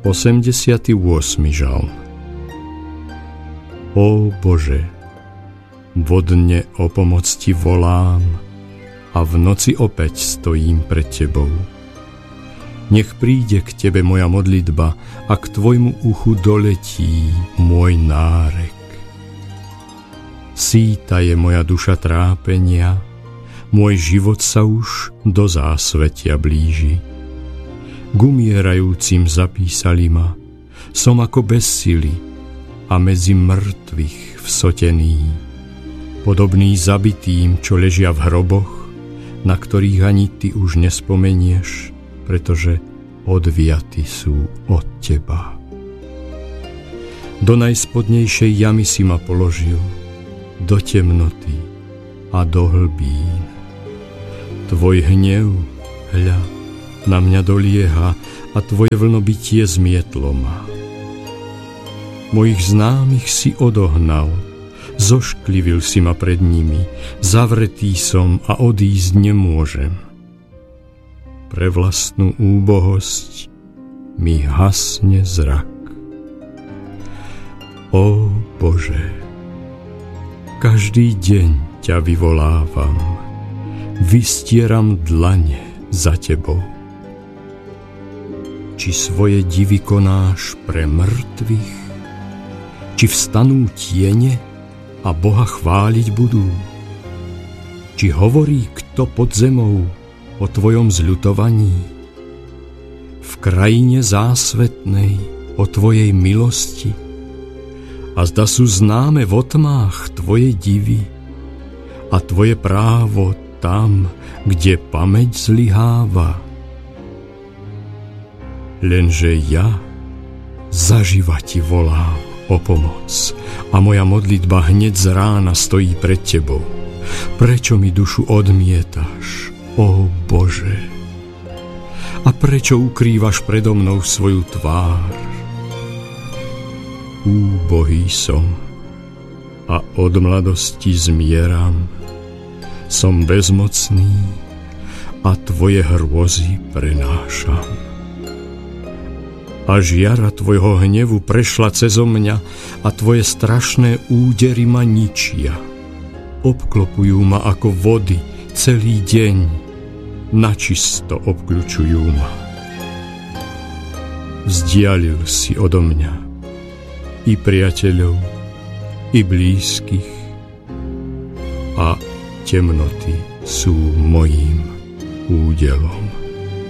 88. žalm. Ó Bože, vodne o pomoc ti volám a v noci opäť stojím pred tebou. Nech príde k tebe moja modlitba a k tvojmu uchu doletí môj nárek. Síta je moja duša trápenia, môj život sa už do zásvetia blíži. K umierajúcim zapísali ma, som ako bez sily a medzi mŕtvych vsotený, podobný zabitým, čo ležia v hroboch, na ktorých ani ty už nespomenieš, pretože odviaty sú od teba. Do najspodnejšej jamy si ma položil, do temnoty a do hlbín. Tvoj hnev, hľa, na mňa dolieha a tvoje vlnobytie zmietlo ma. Mojich známych si odohnal, zošklivil si ma pred nimi, zavretý som a odísť nemôžem. Pre vlastnú úbohosť mi hasne zrak. Ó Bože, každý deň ťa vyvolávam, vystieram dlane za tebou. Či svoje divy konáš pre mŕtvych, či vstanú tiene a Boha chváliť budú? Či hovorí kto pod zemou o tvojom zľutovaní? V krajine zásvetnej o tvojej milosti? A zda sú známe v otmách tvoje divy a tvoje právo tam, kde pamäť zlyháva? Lenže ja zaživa ti volám o pomoc a moja modlitba hneď z rána stojí pred tebou. Prečo mi dušu odmietaš, ó Bože? A prečo ukrývaš predo mnou svoju tvár? Úbohý som a od mladosti zmieram, som bezmocný a tvoje hrôzy prenášam. A žiara tvojho hnevu prešla cezo mňa a tvoje strašné údery ma ničia. Obklopujú ma ako vody celý deň, načisto obkľučujú ma. Vzdialil si odo mňa i priateľov, i blízkych, a temnoty sú mojím údelom.